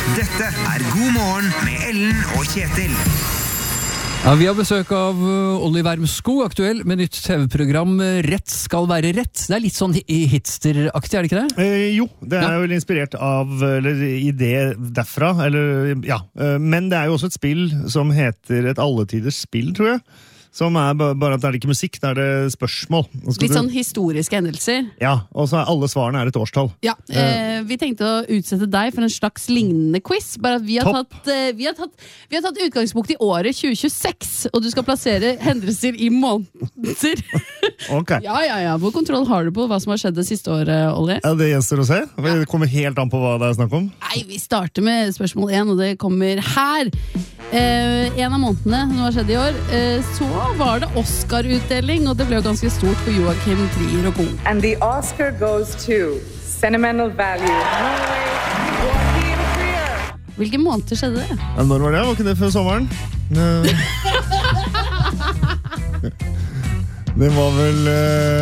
Dette God morgen med Ellen og Kjetil. Ja, vi har besøk av Olli Wermskog, aktuell med nytt TV-program Rett skal være rett. Det litt sånn hitsteraktig, det ikke det? Jo, det jo vel inspirert av eller idé derfra, eller, ja. Men det jo også et spill som heter et alletiders spill, tror jeg. Som bare at det ikke musikk, det det spørsmål. Litt sånn historiske hendelser. Ja, og så alle svarene et årstall. Ja, vi tenkte å utsette deg for en slags lignende quiz, bare at vi har tatt utgangspunkt i året 2026, og du skal plassere hendelser i måneder. Ok. Ja. Hvor kontroll har du på hva som har skjedd det siste året, Olli? Ja, det gjenstår å se. Det kommer helt an på hva det snakk om. Nei, vi starter med spørsmål 1, og det kommer her. En av månedene som har skjedd i år, så var det Oscar-utdeling, og det ble jo ganske stort for Joachim Trier og co. And the Oscar goes to Sentimental Value. Joachim Trier. Hvilke måneder skjedde det? Ja, når var det? Var ikke det før sommeren? Det var vel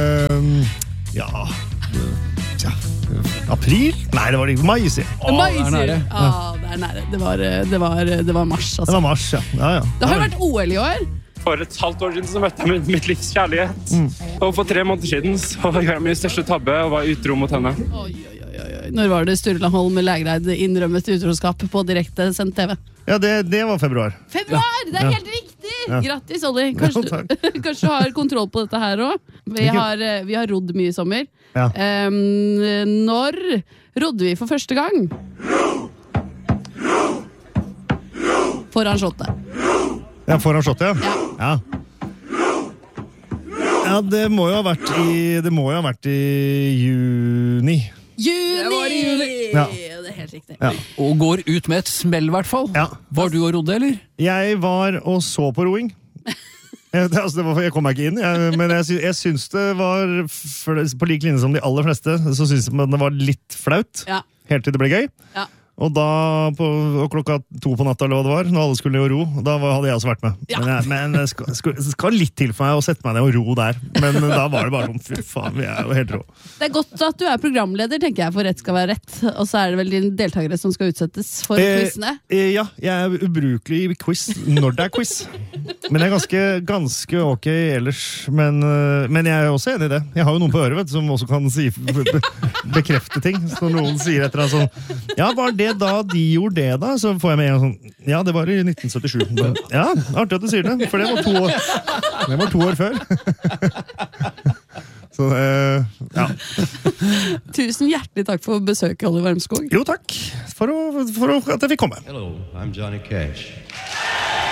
april? Nei, det var ikke mai, sier jeg. Mai, sier jeg. Det nære. Det var mars, altså. Det var mars, ja. Det har jo vært OL i år. For et halvt år siden så møtte jeg mitt livs kjærlighet. Og for 3 måneder siden så gjorde jeg min største tabbe og var utro mot henne. Oi. Når var det Sturla Holm med Lægreid innrømmet utroskap på direkte sendt TV? Ja, det var februar. Februar! Det helt riktig! Ja. Grattis, Olli. Kanskje du har kontroll på dette her også? Vi har rodd mye i sommer. Ja. Når rodde vi for første gang? Foran shottet. Ja, foran shottet, ja. Ja, det må jo ha vært i juni. Det var i juni! Ja. Det helt riktig. Ja. Og går ut med et smell, I hvert fall. Ja. Var du og rodde, eller? Jeg var og så på roing. Jeg kom meg ikke inn, men jeg syns det var, på lik linje som de aller fleste, så syns jeg det var litt flaut, helt til det ble gøy. Ja. Og da, og klokka 2 på natta, eller hva det var, når alle skulle ro, da hadde jeg også vært med. Ja. Men det skal litt til for meg å sette meg ned og ro der. Men da var det bare sånn, fy faen, vi jo helt rå. Det godt at du programleder, tenker jeg, for rett skal være rett. Og så det vel dine deltakere som skal utsettes for quizene. Ja, jeg ubrukelig i quiz når det quiz. Men jeg ganske ok ellers. Men jeg også enig i det. Jeg har jo noen på øret, vet du, som også kan bekrefte ting. Så når noen sier etter en sånn, ja, var det da de gjorde det da, så får jeg med en sånn, ja, det var i 1977. Ja, artig at du sier det, for det var 2 år før. Så, ja. Tusen hjertelig takk for besøket, Olli Wermskog. Jo, takk for at jeg fikk komme. Hello, I'm Johnny Cash.